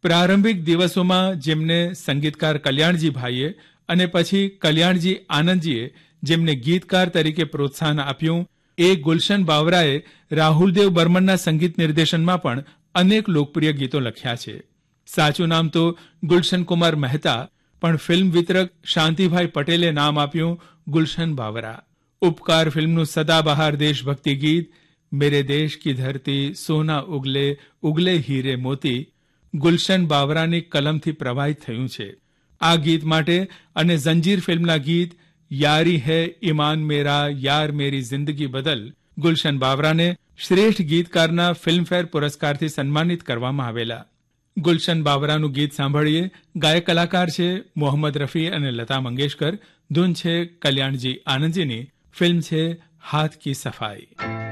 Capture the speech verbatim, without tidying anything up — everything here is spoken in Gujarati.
પ્રારંભિક દિવસોમાં જેમને સંગીતકાર કલ્યાણજી ભાઈએ અને પછી કલ્યાણજી આનંદજીએ જેમને ગીતકાર તરીકે પ્રોત્સાહન આપ્યું, એ ગુલશન બાવરાએ રાહુલદેવ બર્મનના સંગીત નિર્દેશનમાં પણ અનેક લોકપ્રિય ગીતો લખ્યા છે. સાચું નામ તો ગુલશન કુમાર મહેતા, પણ ફિલ્મ વિતરક શાંતિભાઈ પટેલે નામ આપ્યું ગુલશન બાવરા. ઉપકાર ફિલ્મનું સદાબહાર દેશભક્તિ ગીત મેરે દેશ કી ધરતી સોના ઉગલે ઉગલે હીરે મોતી ગુલશન બાવરાની કલમથી પ્રવાહિત થયું છે. આ ગીત માટે અને જંજીર ફિલ્મના ગીત યારી હૈ ઈમાન મેરા યાર મેરી જિંદગી બદલ ગુલશન બાવરાને શ્રેષ્ઠ ગીતકારના ફિલ્મફેર પુરસ્કારથી સન્માનિત કરવામાં આવેલા. ગુલશન બાવરાનું ગીત સાંભળીએ. ગાયક કલાકાર છે મોહમ્મદ રફી અને લતા મંગેશકર. ધૂન છે કલ્યાણજી આનંદજીની. ફિલ્મ છે હાથ કી સફાઈ.